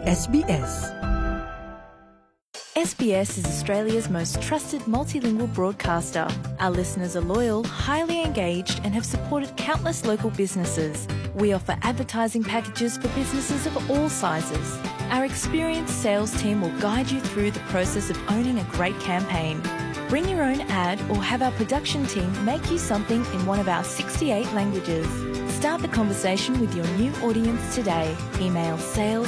SBS SBS is Australia's most trusted multilingual broadcaster. Our listeners are loyal, highly engaged, and have supported countless local businesses. We offer advertising packages for businesses of all sizes. Our experienced sales team will guide you through the process of owning a great campaign. Bring your own ad or have our production team make you something in one of our 68 languages. Start the conversation with your new audience today. Email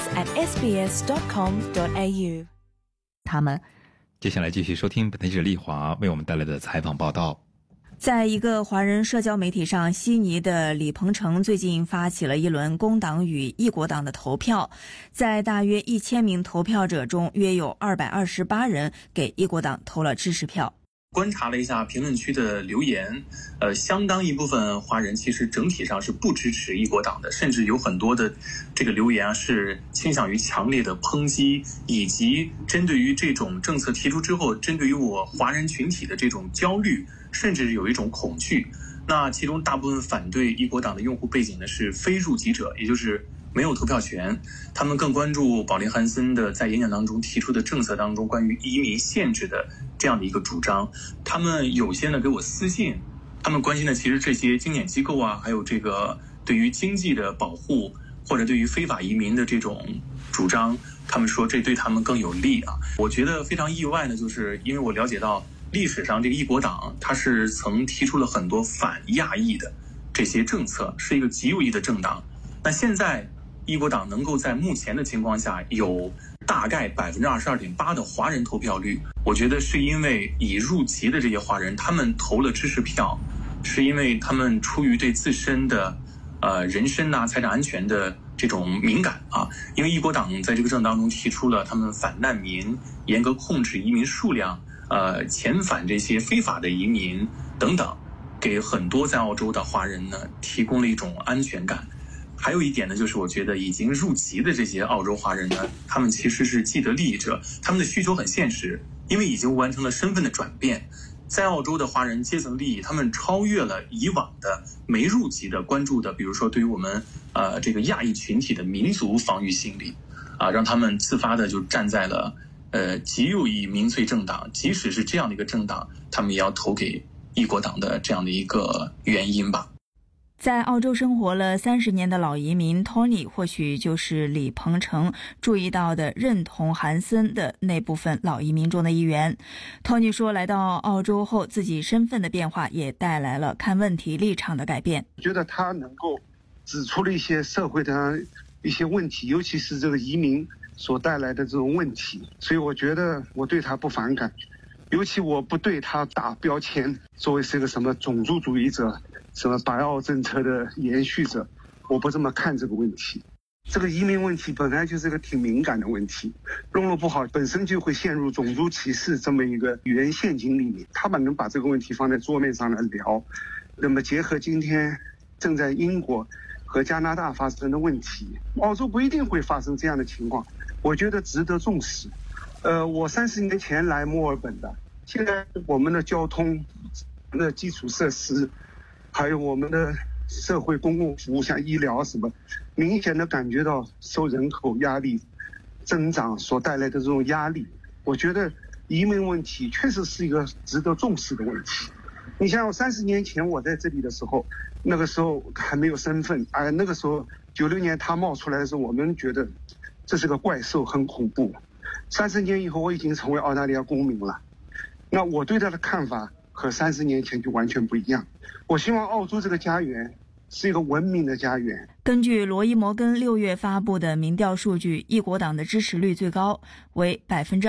sales@sbs.com.au。 他们接下来继续收听本台记者丽华为我们带来的采访报道。 在一个华人社交媒体上，悉尼的李鹏程最近发起了一轮工党与异国党的投票，在大约1000名投票者中，约有228人给异国党投了支持票。 观察了一下评论区的留言，相当一部分华人其实整体上是不支持异国党的，甚至有很多的这个留言是倾向于强烈的抨击，以及针对于这种政策提出之后，针对于我华人群体的这种焦虑，甚至有一种恐惧。那其中大部分反对异国党的用户背景呢是非入籍者，也就是没有投票权，他们更关注保利·汉森的在演讲当中提出的政策当中关于移民限制的这样的一个主张。他们有些呢给我私信，他们关心的其实这些精简机构啊，还有这个对于经济的保护或者对于非法移民的这种主张，他们说这对他们更有利啊。我觉得非常意外呢，就是因为我了解到历史上这个异国党它是曾提出了很多反亚裔的这些政策，是一个极右翼的政党。那现在异国党能够在目前的情况下有大概22.8%的华人投票率，我觉得是因为已入籍的这些华人他们投了支持票，是因为他们出于对自身的人身啊财产安全的这种敏感啊。因为异国党在这个政当中提出了他们反难民，严格控制移民数量，遣返这些非法的移民等等，给很多在澳洲的华人呢提供了一种安全感。还有一点呢，就是我觉得已经入籍的这些澳洲华人呢，他们其实是既得利益者，他们的需求很现实，因为已经完成了身份的转变。在澳洲的华人阶层利益，他们超越了以往的没入籍的关注的，比如说对于我们这个亚裔群体的民族防御心理啊，让他们自发的就站在了极右翼民粹政党，即使是这样的一个政党，他们也要投给异国党的这样的一个原因吧。 在澳洲生活了30年的老移民 Tony 或许就是李鹏程注意到的认同韩森的那部分老移民中的一员。 Tony 说，来到澳洲后自己身份的变化也带来了看问题立场的改变。 我觉得他能够指出了一些社会的一些问题，尤其是这个移民所带来的这种问题，所以我觉得我对他不反感，尤其我不对他打标签，作为是个什么种族主义者，什么白澳政策的延续者，我不这么看这个问题。这个移民问题本来就是个挺敏感的问题，弄得不好本身就会陷入种族歧视这么一个语言陷阱里面。他们能把这个问题放在桌面上来聊，那么结合今天正在英国和加拿大发生的问题，澳洲不一定会发生这样的情况，我觉得值得重视。我30年前来墨尔本的，现在我们的交通的基础设施还有我们的社会公共服务，像医疗什么，明显的感觉到受人口压力增长所带来的这种压力。我觉得移民问题确实是一个值得重视的问题。你像30年前我在这里的时候，那个时候还没有身份，那个时候96年他冒出来的时候，我们觉得这是个怪兽，很恐怖。30年以后我已经成为澳大利亚公民了，那我对他的看法和30年前就完全不一样。我希望澳洲这个家园是一个文明的家园。 根据罗伊摩根6月发布的民调数据，异国党的支持率最高为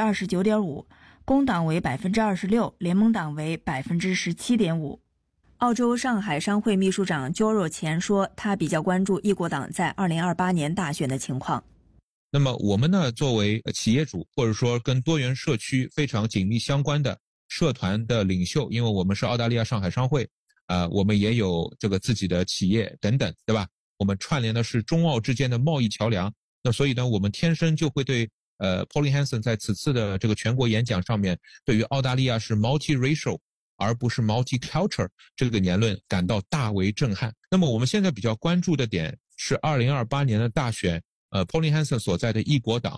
29.5%， 工党为 26%， 联盟党为 17.5%。 澳洲上海商会秘书长焦若前说，他比较关注异国党在2028年大选的情况。 那么我们呢，作为企业主，或者说跟多元社区非常紧密相关的社团的领袖，因为我们是澳大利亚上海商会，我们也有这个自己的企业等等，对吧？我们串联的是中澳之间的贸易桥梁。那所以呢，我们天生就会对Pauline Hanson 在此次的这个全国演讲上面，对于澳大利亚是 multiracial 而不是 multicultural 这个言论感到大为震撼。那么我们现在比较关注的点是2028年的大选，Pauline Hanson 所在的异国党